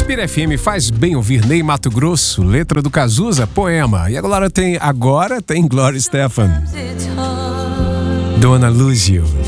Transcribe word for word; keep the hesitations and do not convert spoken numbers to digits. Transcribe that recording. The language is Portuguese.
Inspira F M, faz bem ouvir Ney Matogrosso, letra do Cazuza, poema. E agora tem, agora tem Gloria Estefan. Dona Lúcio.